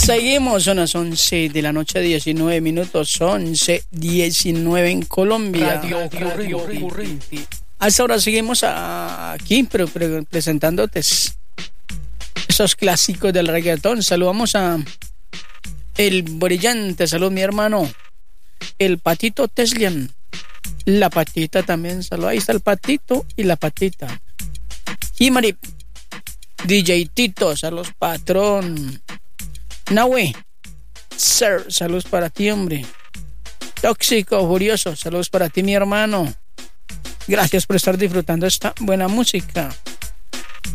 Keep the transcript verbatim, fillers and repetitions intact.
Seguimos, son las once de la noche, diecinueve minutos, once diecinueve en Colombia. Radio, radio, radio, radio. Hasta ahora seguimos aquí pre pre presentándote esos clásicos del reggaetón. Saludamos a el brillante, salud mi hermano, el Patito Teslian, la Patita también, salud, ahí está el Patito y la Patita. Himari, D J Tito, saludos patrón. Nahue, Sir, saludos para ti, hombre. Tóxico, furioso, saludos para ti, mi hermano. Gracias por estar disfrutando esta buena música.